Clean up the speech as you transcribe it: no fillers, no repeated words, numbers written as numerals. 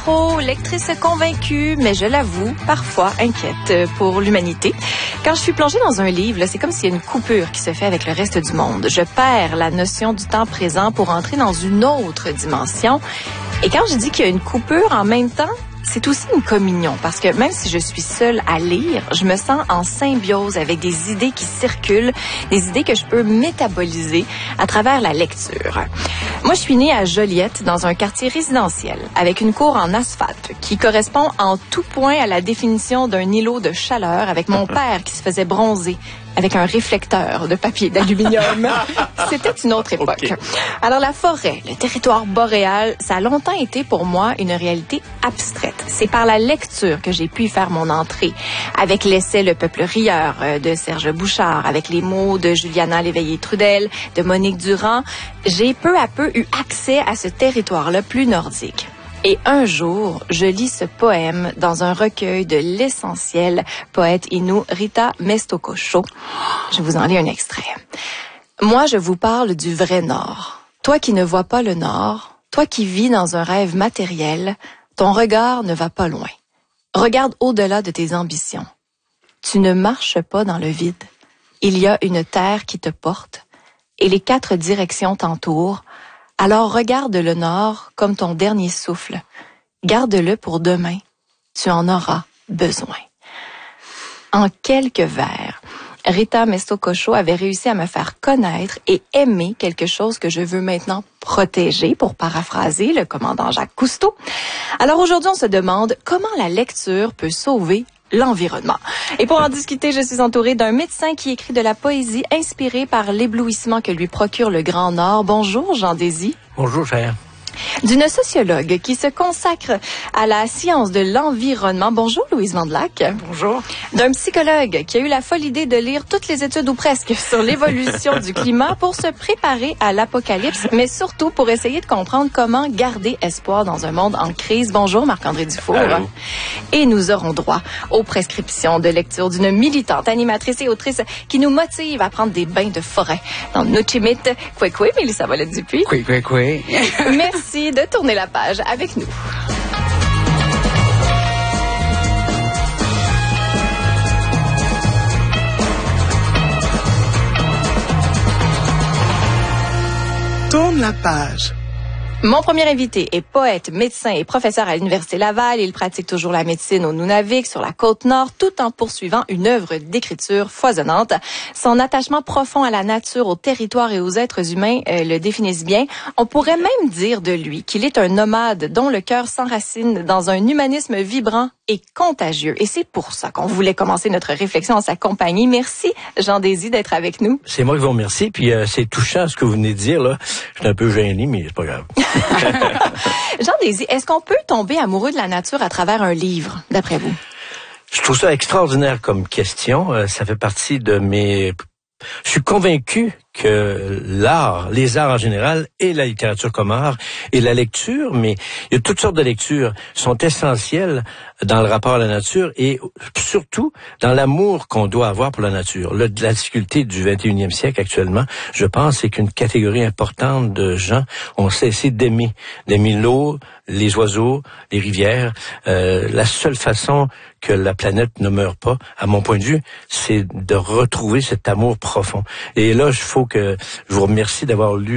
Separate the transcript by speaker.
Speaker 1: micro, lectrice convaincue, mais je l'avoue, parfois inquiète pour l'humanité. Quand je suis plongée dans un livre, c'est comme s'il y a une coupure qui se fait avec le reste du monde. Je perds la notion du temps présent pour entrer dans une autre dimension. Et quand je dis qu'il y a une coupure, en même temps, c'est aussi une communion, parce que même si je suis seule à lire, je me sens en symbiose avec des idées qui circulent, des idées que je peux métaboliser à travers la lecture. Moi, je suis née à Joliette, dans un quartier résidentiel, avec une cour en asphalte, qui correspond en tout point à la définition d'un îlot de chaleur, avec mon père qui se faisait bronzer avec un réflecteur de papier d'aluminium. C'était une autre époque. Okay. Alors la forêt, le territoire boréal, ça a longtemps été pour moi une réalité abstraite. C'est par la lecture que j'ai pu y faire mon entrée, avec l'essai Le Peuple rieur de Serge Bouchard, avec les mots de Juliana Léveillé-Trudel, de Monique Durand. J'ai peu à peu eu accès à ce territoire-là plus nordique. Et un jour, je lis ce poème dans un recueil de l'essentielle poète Innu Rita Mestokosho. Je vous en lis un extrait. Moi, je vous parle du vrai Nord. Toi qui ne vois pas le Nord, toi qui vis dans un rêve matériel, ton regard ne va pas loin. Regarde au-delà de tes ambitions. Tu ne marches pas dans le vide. Il y a une terre qui te porte et les 4 directions t'entourent. Alors regarde le Nord comme ton dernier souffle. Garde-le pour demain. Tu en auras besoin. En quelques vers, Rita Mestokosho avait réussi à me faire connaître et aimer quelque chose que je veux maintenant protéger, pour paraphraser le commandant Jacques Cousteau. Alors aujourd'hui, on se demande comment la lecture peut sauver l'environnement. Et pour en discuter, je suis entourée d'un médecin qui écrit de la poésie inspirée par l'éblouissement que lui procure le Grand Nord. Bonjour, Jean Désy.
Speaker 2: Bonjour, cher.
Speaker 1: D'une sociologue qui se consacre à la science de l'environnement. Bonjour, Louise Vandelac.
Speaker 2: Bonjour.
Speaker 1: D'un psychologue qui a eu la folle idée de lire toutes les études ou presque sur l'évolution du climat pour se préparer à l'apocalypse, mais surtout pour essayer de comprendre comment garder espoir dans un monde en crise. Bonjour, Marc-André Dufour.
Speaker 2: Allô.
Speaker 1: Et nous aurons droit aux prescriptions de lecture d'une militante, animatrice et autrice qui nous motive à prendre des bains de forêt dans Nuchimit. Kwekwe, Mélissa Valette-Dupuis.
Speaker 2: Kwekwe.
Speaker 1: Merci de tourner la page avec nous.
Speaker 3: Tourne la page.
Speaker 1: Mon premier invité est poète, médecin et professeur à l'Université Laval. Il pratique toujours la médecine au Nunavik, sur la Côte-Nord, tout en poursuivant une œuvre d'écriture foisonnante. Son attachement profond à la nature, au territoire et aux êtres humains le définissent bien. On pourrait même dire de lui qu'il est un nomade dont le cœur s'enracine dans un humanisme vibrant et contagieux. Et c'est pour ça qu'on voulait commencer notre réflexion en sa compagnie. Merci, Jean Désy, d'être avec nous.
Speaker 2: C'est moi qui vous remercie. Puis c'est touchant ce que vous venez de dire, là. Je suis un peu gêné, mais c'est pas grave.
Speaker 1: Jean Désy, est-ce qu'on peut tomber amoureux de la nature à travers un livre, d'après vous?
Speaker 2: Je trouve ça extraordinaire comme question. Ça fait partie de mes... Je suis convaincu que l'art, les arts en général, et la littérature comme art, et la lecture, mais il y a toutes sortes de lectures, sont essentielles dans le rapport à la nature et surtout dans l'amour qu'on doit avoir pour la nature. La difficulté du 21e siècle actuellement, je pense, c'est qu'une catégorie importante de gens ont cessé d'aimer l'eau, les oiseaux, les rivières. La seule façon que la planète ne meure pas, à mon point de vue, c'est de retrouver cet amour profond. Et là, il faut que je vous remercie d'avoir lu